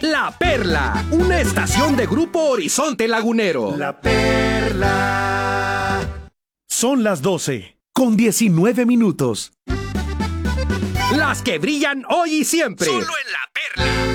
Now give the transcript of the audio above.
La Perla, una estación de Grupo Horizonte Lagunero. La Perla. Son las 12, con 19 minutos. Las que brillan hoy y siempre. Solo en La Perla.